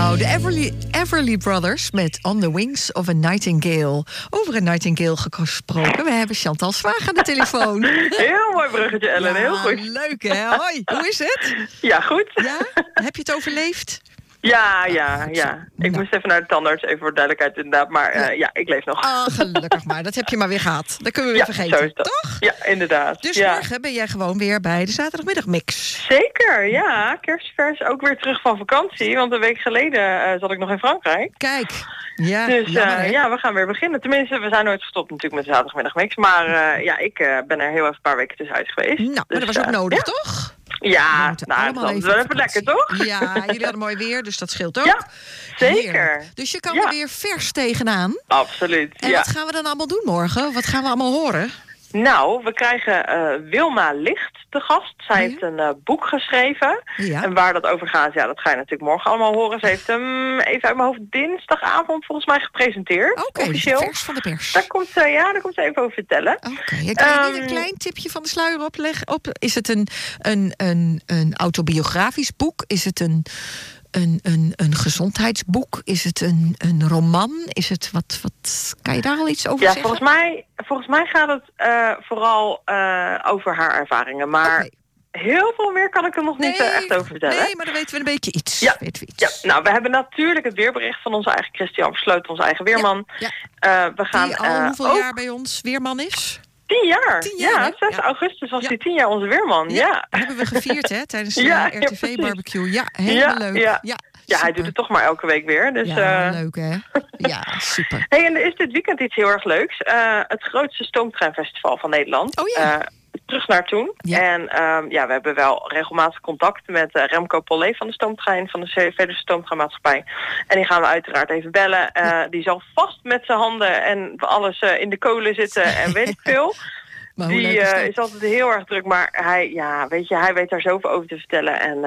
Nou, de Everly Brothers met On the Wings of a Nightingale. Over een nightingale gesproken. We hebben Chantal Zwaag aan de telefoon. Heel mooi bruggetje, Ellen. Ja, heel goed. Leuk, hè? Hoi, hoe is het? Ja, goed. Ja? Heb je het overleefd? Ja. Ik moest even naar de tandarts, even voor duidelijkheid inderdaad. Maar ik leef nog. Ah, gelukkig maar. Dat heb je maar weer gehad. Dat kunnen we weer vergeten, zo is dat. toch? Ja, inderdaad. Dus morgen ben jij gewoon weer bij de zaterdagmiddagmix. Zeker, ja. Kerstvers, ook weer terug van vakantie. Want een week geleden zat ik nog in Frankrijk. Kijk. Ja, dus we gaan weer beginnen. Tenminste, we zijn nooit gestopt natuurlijk met de zaterdagmiddagmix. Maar ik ben er heel even een paar weken tussenuit geweest. Nou, maar dat was ook nodig, toch? Ja, nou, dat is wel even lekker, toch? Ja, jullie hadden mooi weer, dus dat scheelt ook. Ja, zeker. Heerlijk. Dus je kan er weer vers tegenaan. Absoluut, En wat gaan we dan allemaal doen morgen? Wat gaan we allemaal horen? Nou, we krijgen Wilma Licht te gast. Zij heeft een boek geschreven. Ja. En waar dat over gaat, dat ga je natuurlijk morgen allemaal horen. Ze heeft hem even uit mijn hoofd dinsdagavond volgens mij gepresenteerd. Oké, officieel. Vers van de pers. Daar komt ze even over vertellen. Oké, kan je niet een klein tipje van de sluier opleggen? Is het een autobiografisch boek? Is het een gezondheidsboek? Is het een roman? Is het wat? Kan je daar al iets over zeggen? Volgens mij gaat het vooral over haar ervaringen. Maar heel veel meer kan ik er nog niet echt over vertellen. Nee, maar dan weten we een beetje iets. Ja, nou, we hebben natuurlijk het weerbericht van onze eigen Christian Versloten, onze eigen weerman. Ja. We gaan die al hoeveel jaar bij ons weerman is? 10 jaar. 10 jaar, 6 augustus was hij 10 jaar onze weerman. Ja. Hebben we gevierd, hè, tijdens de RTV-barbecue. Ja, helemaal leuk. Ja, hij doet het toch maar elke week weer. Dus, leuk, hè? Ja, super. Hey, en er is dit weekend iets heel erg leuks. Het grootste stoomtreinfestival van Nederland. Oh ja. Terug naar toen. Ja. En we hebben wel regelmatig contact met Remco Polé van de stoomtrein, van de Veluwe Stoomtreinmaatschappij. En die gaan we uiteraard even bellen. Die zal vast met zijn handen en alles in de kolen zitten en weet ik veel. Maar die is altijd heel erg druk, maar hij weet daar zoveel over te vertellen. En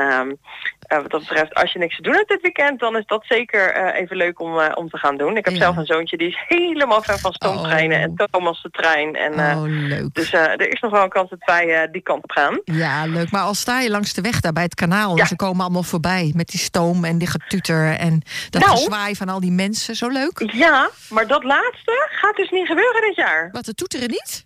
wat dat betreft, als je niks te doen hebt dit weekend, dan is dat zeker even leuk om te gaan doen. Ik heb zelf een zoontje, die is helemaal fan van stoomtreinen en Thomas de trein. En, leuk. Dus er is nog wel een kans dat wij die kant op gaan. Ja, leuk. Maar al sta je langs de weg daar bij het kanaal, en ze komen allemaal voorbij met die stoom en die getuter en dat gezwaai van al die mensen. Zo leuk. Ja, maar dat laatste gaat dus niet gebeuren dit jaar. Wat, de toeteren niet?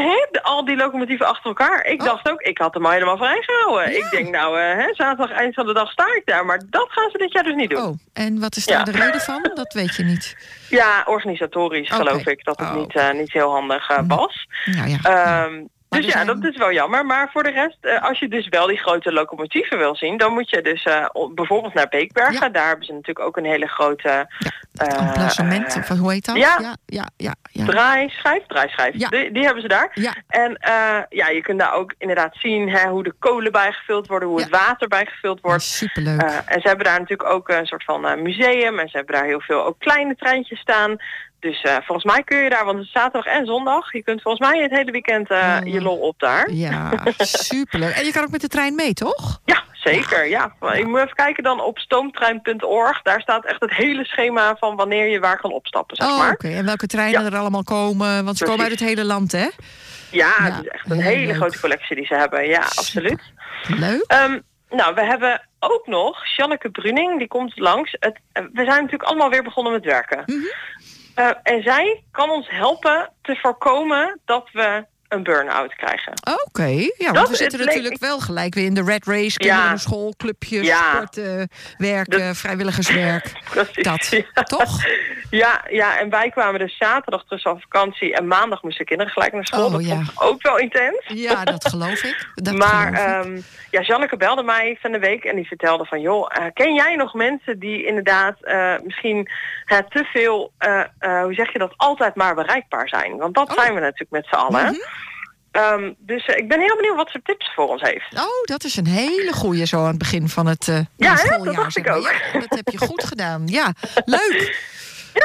Al die locomotieven achter elkaar. Ik dacht ook, ik had hem al helemaal vrijgehouden. Ja. Ik denk zaterdag eind van de dag sta ik daar. Maar dat gaan ze dit jaar dus niet doen. Oh, en wat is daar de reden van? Dat weet je niet. Ja, organisatorisch geloof ik dat het niet heel handig was. Nou ja. Dus dat is wel jammer. Maar voor de rest, als je dus wel die grote locomotieven wil zien, dan moet je dus bijvoorbeeld naar Beekbergen. Ja. Daar hebben ze natuurlijk ook een hele grote emplacement, of hoe heet dat? Ja. Draaischijf. Ja. Die hebben ze daar. Ja. En je kunt daar ook inderdaad zien hoe de kolen bijgevuld worden, hoe het water bijgevuld wordt. Ja, superleuk. En ze hebben daar natuurlijk ook een soort van museum. En ze hebben daar heel veel ook kleine treintjes staan. Dus volgens mij kun je daar, want het is zaterdag en zondag. Je kunt volgens mij het hele weekend je lol op daar. Ja, superleuk. En je kan ook met de trein mee, toch? Ja, zeker. Ja. Je moet even kijken dan op stoomtrein.org. Daar staat echt het hele schema van wanneer je waar kan opstappen, zeg maar. Oké. En welke treinen er allemaal komen. Want ze komen uit het hele land, hè? Ja, het is echt een hele grote collectie die ze hebben. Ja, super. Absoluut. Leuk. Nou, we hebben ook nog Janneke Bruning, die komt langs. We zijn natuurlijk allemaal weer begonnen met werken. Mm-hmm. En zij kan ons helpen te voorkomen dat we een burn-out krijgen. Oké. Ja, want we zitten natuurlijk wel gelijk weer in de red race. Kinderen, school, clubjes, sporten, werken, vrijwilligerswerk. Precies. Dat, toch? Ja, en wij kwamen dus zaterdag terug van vakantie en maandag moesten kinderen gelijk naar school. Dat vond ik ook wel intens. Ja, dat geloof ik. Janneke belde mij van de week en die vertelde van, joh, ken jij nog mensen die inderdaad misschien te veel, hoe zeg je dat, altijd maar bereikbaar zijn? Want dat zijn we natuurlijk met z'n allen. Mm-hmm. Dus ik ben heel benieuwd wat ze tips voor ons heeft. Oh, dat is een hele goeie zo aan het begin van het schooljaar. Dat dacht ik ook. Ja, dat heb je goed gedaan. Ja, leuk.